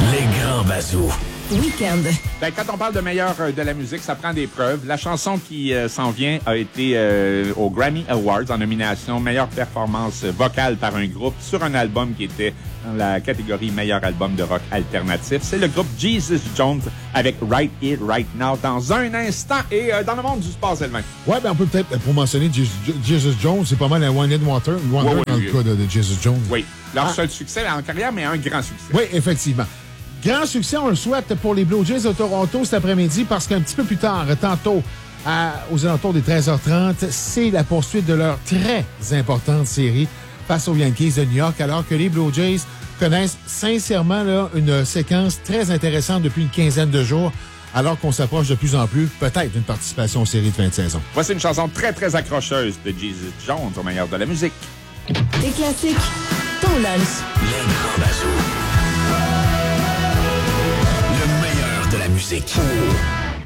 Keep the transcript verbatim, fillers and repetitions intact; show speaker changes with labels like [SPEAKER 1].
[SPEAKER 1] Les grands bazous.
[SPEAKER 2] Week-end.
[SPEAKER 3] Ben, quand on parle de meilleur euh, de la musique, ça prend des preuves. La chanson qui euh, s'en vient a été euh, aux Grammy Awards en nomination meilleure performance vocale par un groupe sur un album qui était dans la catégorie meilleur album de rock alternatif. C'est le groupe Jesus Jones avec Right Here, Right Now dans un instant et euh, dans le monde du sport, Sylvain.
[SPEAKER 4] Ouais, ben on peut peut-être, pour mentionner Jesus, Jesus Jones, c'est pas mal un One Hit Wonder, Wonder
[SPEAKER 3] Ouais, ouais,
[SPEAKER 4] dans
[SPEAKER 3] oui.
[SPEAKER 4] le cas de, de Jesus Jones.
[SPEAKER 3] Oui, leur
[SPEAKER 4] Ah.
[SPEAKER 3] seul succès en carrière, mais un grand succès.
[SPEAKER 4] Oui, effectivement. Grand succès, on le souhaite pour les Blue Jays de Toronto cet après-midi parce qu'un petit peu plus tard, tantôt, à, aux alentours des treize heures trente, c'est la poursuite de leur très importante série face aux Yankees de New York, alors que les Blue Jays connaissent sincèrement là, une séquence très intéressante depuis une quinzaine de jours, alors qu'on s'approche de plus en plus, peut-être, d'une participation aux séries de fin de saison.
[SPEAKER 3] Voici une chanson très, très accrocheuse de Jesus Jones au meilleur de la musique.
[SPEAKER 2] Des classiques. Ton lunch.
[SPEAKER 1] Les grands bazous. Le meilleur de la musique.